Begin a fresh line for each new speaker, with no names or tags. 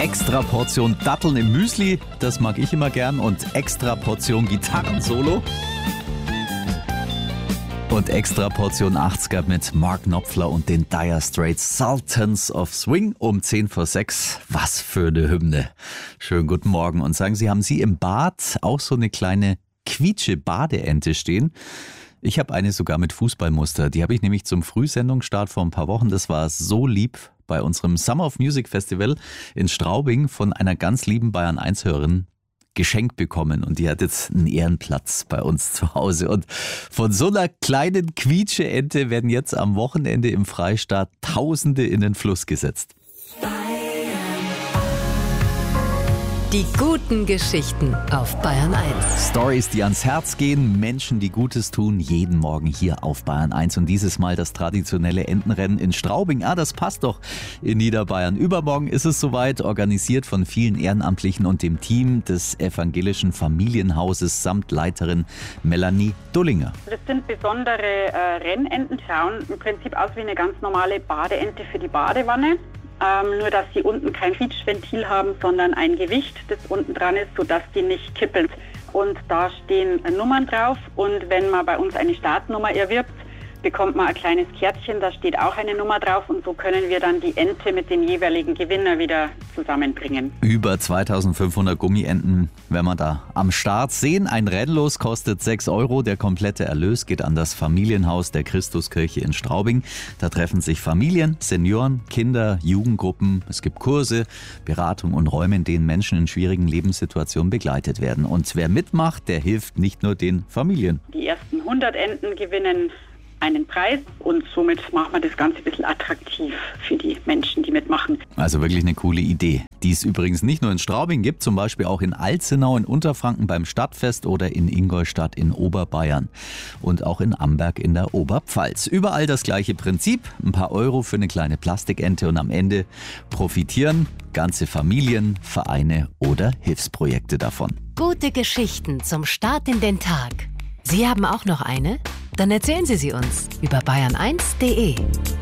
extra Portion Datteln im Müsli, das mag ich immer gern, und extra Portion Gitarrensolo. Und extra Portion 80er mit Mark Knopfler und den Dire Straits, Sultans of Swing um 5:10. Was für eine Hymne. Schönen guten Morgen. Und sagen Sie, haben Sie im Bad auch so eine kleine Quietsche-Badeente stehen? Ich habe eine sogar mit Fußballmuster. Die habe ich nämlich zum Frühsendungsstart vor ein paar Wochen. Das war so lieb bei unserem Summer of Music Festival in Straubing von einer ganz lieben Bayern 1-Hörerin geschenkt bekommen. Und die hat jetzt einen Ehrenplatz bei uns zu Hause. Und von so einer kleinen Quietsche-Ente werden jetzt am Wochenende im Freistaat Tausende in den Fluss gesetzt.
Die guten Geschichten auf Bayern 1.
Stories, die ans Herz gehen, Menschen, die Gutes tun, jeden Morgen hier auf Bayern 1. Und dieses Mal das traditionelle Entenrennen in Straubing. Das passt doch in Niederbayern. Übermorgen ist es soweit, organisiert von vielen Ehrenamtlichen und dem Team des evangelischen Familienhauses samt Leiterin Melanie Dullinger.
Das sind besondere Rennenten, schauen im Prinzip aus wie eine ganz normale Badeente für die Badewanne. Nur, dass sie unten kein Quietschventil haben, sondern ein Gewicht, das unten dran ist, sodass die nicht kippeln. Und da stehen Nummern drauf. Und wenn man bei uns eine Startnummer erwirbt, bekommt man ein kleines Kärtchen, da steht auch eine Nummer drauf. Und so können wir dann die Ente mit dem jeweiligen Gewinner wieder zusammenbringen.
Über 2500 Gummienten werden wir da am Start sehen. Ein Rennlos kostet 6 €. Der komplette Erlös geht an das Familienhaus der Christuskirche in Straubing. Da treffen sich Familien, Senioren, Kinder, Jugendgruppen. Es gibt Kurse, Beratung und Räume, in denen Menschen in schwierigen Lebenssituationen begleitet werden. Und wer mitmacht, der hilft nicht nur den Familien.
Die ersten 100 Enten gewinnen einen Preis und somit macht man das Ganze ein bisschen attraktiv für die Menschen, die mitmachen.
Also wirklich eine coole Idee, die es übrigens nicht nur in Straubing gibt, zum Beispiel auch in Alzenau in Unterfranken beim Stadtfest oder in Ingolstadt in Oberbayern und auch in Amberg in der Oberpfalz. Überall das gleiche Prinzip, ein paar Euro für eine kleine Plastikente und am Ende profitieren ganze Familien, Vereine oder Hilfsprojekte davon.
Gute Geschichten zum Start in den Tag. Sie haben auch noch eine? Dann erzählen Sie sie uns über bayern1.de.